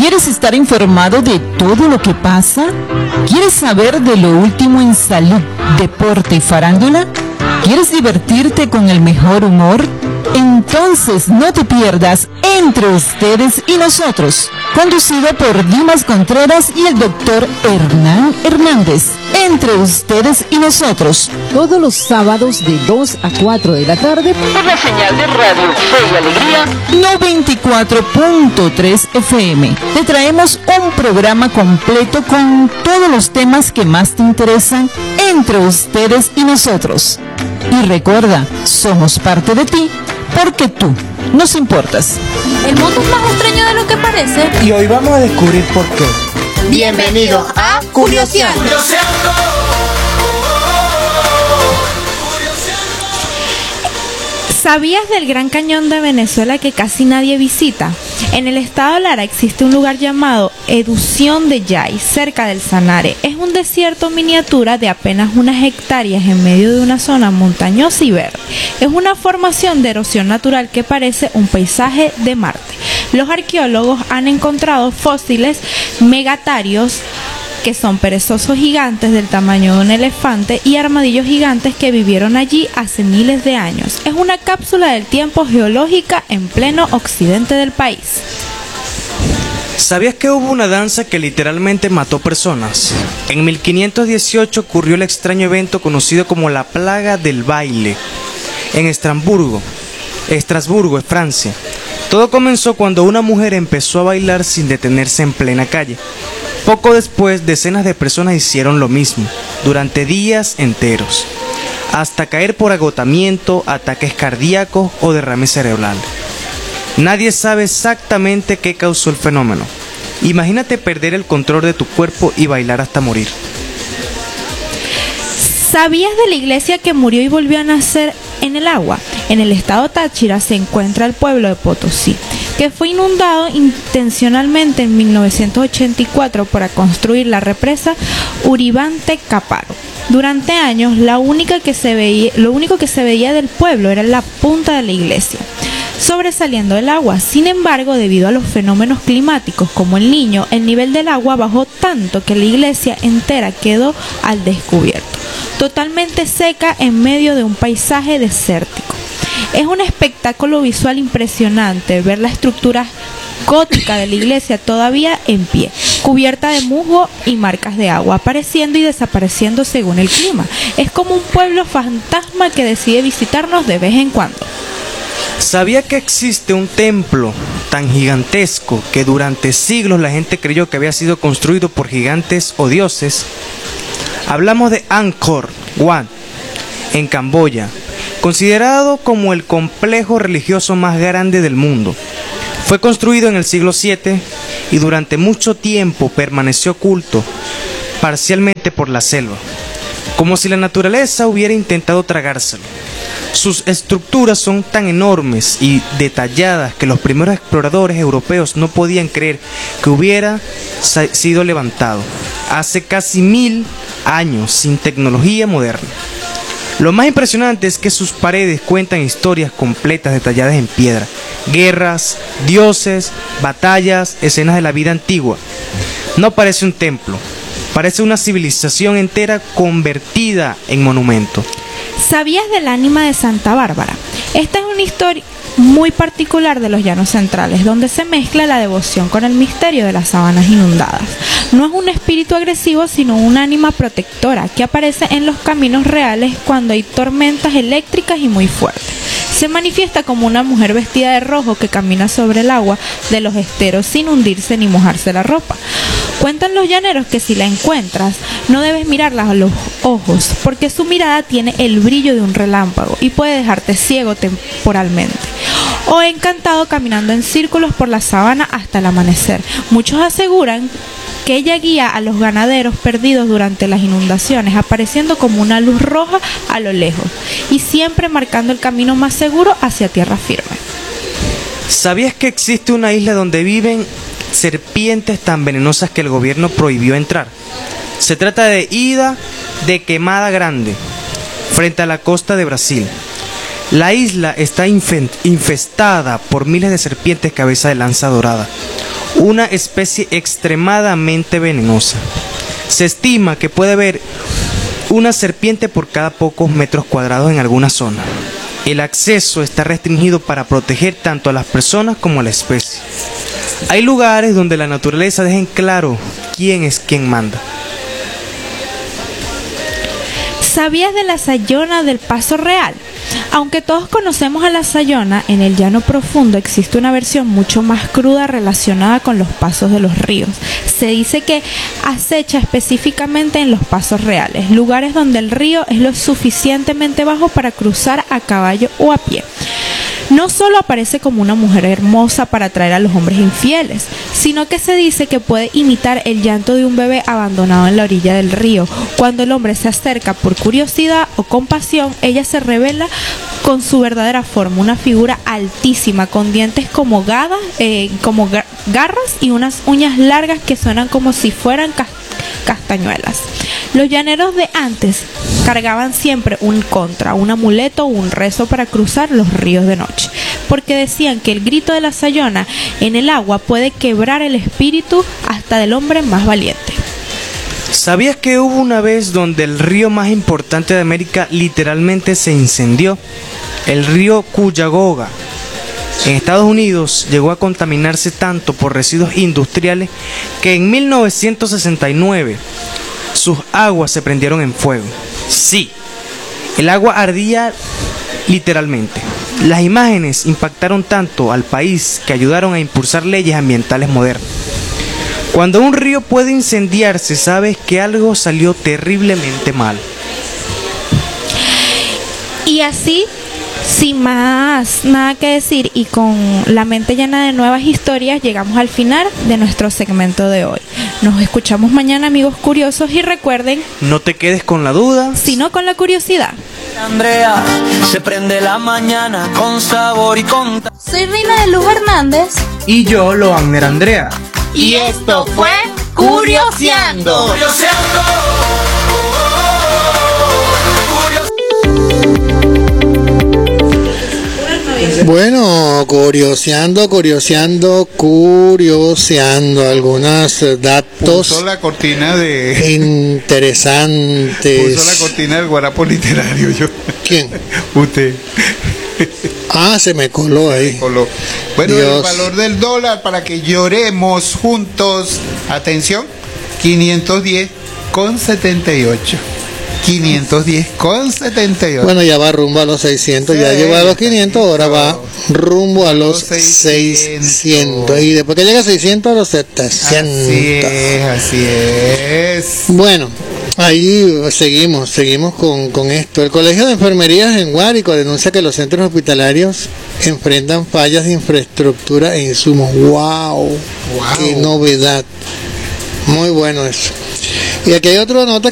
¿Quieres estar informado de todo lo que pasa? ¿Quieres saber de lo último en salud, deporte y farándula? ¿Quieres divertirte con el mejor humor? Entonces no te pierdas Entre Ustedes y Nosotros, conducido por Dimas Contreras y el doctor Hernán Hernández. Entre Ustedes y Nosotros, todos los sábados de 2 a 4 de la tarde por la señal de Radio Fe y Alegría 94.3 FM. Te traemos un programa completo con todos los temas que más te interesan entre ustedes y nosotros. Y recuerda, somos parte de ti porque tú nos importas. El mundo es más extraño de lo que parece. Y hoy vamos a descubrir por qué. Bienvenidos a Curioseando. ¿Sabías del Gran Cañón de Venezuela que casi nadie visita? En el estado Lara existe un lugar llamado Edución de Yay, cerca del Sanare. Es un desierto miniatura de apenas unas hectáreas en medio de una zona montañosa y verde. Es una formación de erosión natural que parece un paisaje de Marte. Los arqueólogos han encontrado fósiles megatarios, que son perezosos gigantes del tamaño de un elefante, y armadillos gigantes que vivieron allí hace miles de años. Es una cápsula del tiempo geológica en pleno occidente del país. ¿Sabías que hubo una danza que literalmente mató personas? En 1518 ocurrió el extraño evento conocido como la plaga del baile, en Estrasburgo, Francia. Todo comenzó cuando una mujer empezó a bailar sin detenerse en plena calle. Poco después, decenas de personas hicieron lo mismo, durante días enteros, hasta caer por agotamiento, ataques cardíacos o derrame cerebral. Nadie sabe exactamente qué causó el fenómeno. Imagínate perder el control de tu cuerpo y bailar hasta morir. ¿Sabías de la iglesia que murió y volvió a nacer en el agua? En el estado Táchira se encuentra el pueblo de Potosí, que fue inundado intencionalmente en 1984 para construir la represa Uribante-Caparo. Durante años, lo único que se veía del pueblo era la punta de la iglesia, sobresaliendo del agua. Sin embargo, debido a los fenómenos climáticos como el Niño, el nivel del agua bajó tanto que la iglesia entera quedó al descubierto, totalmente seca en medio de un paisaje desértico. Es un espectáculo visual impresionante ver la estructura gótica de la iglesia todavía en pie, cubierta de musgo y marcas de agua, apareciendo y desapareciendo según el clima. Es como un pueblo fantasma que decide visitarnos de vez en cuando. ¿Sabía que existe un templo tan gigantesco que durante siglos la gente creyó que había sido construido por gigantes o dioses? Hablamos de Angkor Wat, en Camboya, considerado como el complejo religioso más grande del mundo. Fue construido en el siglo VII y durante mucho tiempo permaneció oculto, parcialmente por la selva, como si la naturaleza hubiera intentado tragárselo. Sus estructuras son tan enormes y detalladas que los primeros exploradores europeos no podían creer que hubiera sido levantado hace casi 1000 años sin tecnología moderna. Lo más impresionante es que sus paredes cuentan historias completas detalladas en piedra, guerras, dioses, batallas, escenas de la vida antigua. No parece un templo, parece una civilización entera convertida en monumento. ¿Sabías del ánima de Santa Bárbara? Esta es una historia muy particular de los llanos centrales, donde se mezcla la devoción con el misterio de las sabanas inundadas. No es un espíritu agresivo, sino un ánima protectora que aparece en los caminos reales cuando hay tormentas eléctricas y muy fuertes. Se manifiesta como una mujer vestida de rojo que camina sobre el agua de los esteros sin hundirse ni mojarse la ropa. Cuentan los llaneros que si la encuentras, no debes mirarla a los ojos, porque su mirada tiene el brillo de un relámpago y puede dejarte ciego temporalmente, o encantado caminando en círculos por la sabana hasta el amanecer. Muchos aseguran que ella guía a los ganaderos perdidos durante las inundaciones, apareciendo como una luz roja a lo lejos y siempre marcando el camino más seguro hacia tierra firme. ¿Sabías que existe una isla donde viven serpientes tan venenosas que el gobierno prohibió entrar? Se trata de Ilha de Queimada Grande, frente a la costa de Brasil. La isla está infestada por miles de serpientes cabeza de lanza dorada, una especie extremadamente venenosa. Se estima que puede haber una serpiente por cada pocos metros cuadrados en alguna zona. El acceso está restringido para proteger tanto a las personas como a la especie. Hay lugares donde la naturaleza deja en claro quién es quien manda. ¿Sabías de la sayona del Paso Real? Aunque todos conocemos a la sayona, en el llano profundo existe una versión mucho más cruda relacionada con los pasos de los ríos. Se dice que acecha específicamente en los pasos reales, lugares donde el río es lo suficientemente bajo para cruzar a caballo o a pie. No solo aparece como una mujer hermosa para atraer a los hombres infieles, sino que se dice que puede imitar el llanto de un bebé abandonado en la orilla del río. Cuando el hombre se acerca por curiosidad o compasión, ella se revela con su verdadera forma, una figura altísima, con dientes como garras y unas uñas largas que suenan como si fueran castañuelas. Los llaneros de antes cargaban siempre un amuleto o un rezo para cruzar los ríos de noche, porque decían que el grito de la sayona en el agua puede quebrar el espíritu hasta del hombre más valiente. ¿Sabías que hubo una vez donde el río más importante de América literalmente se incendió? El río Cuyahoga, en Estados Unidos, llegó a contaminarse tanto por residuos industriales que en 1969 sus aguas se prendieron en fuego. Sí, el agua ardía literalmente. Las imágenes impactaron tanto al país que ayudaron a impulsar leyes ambientales modernas. Cuando un río puede incendiarse, sabes que algo salió terriblemente mal. Y así, sin más nada que decir y con la mente llena de nuevas historias, llegamos al final de nuestro segmento de hoy. Nos escuchamos mañana, amigos curiosos, y recuerden, no te quedes con la duda, sino con la curiosidad. Andrea, se prende la mañana con sabor y con... Soy Reina de Luz Hernández. y yo, Loagner Andrea. Y esto fue Curioseando. Bueno, curioseando algunos datos Puso la cortina de... interesantes. Puso la cortina del guarapo literario, yo. ¿Quién? Usted. Ah, se me coló ahí. Bueno, Dios. el valor del dólar para que lloremos juntos. Atención, 510,78. 510,78. Bueno, ya va rumbo a los 600, ya llegó a los 500, ahora va rumbo a los 600. Y después que llega a 600, a los 700. Así es. Bueno, ahí seguimos con esto. El Colegio de Enfermerías en Guárico denuncia que los centros hospitalarios enfrentan fallas de infraestructura e insumos. ¡Wow! ¡Qué novedad! Muy bueno eso. Y aquí hay otra nota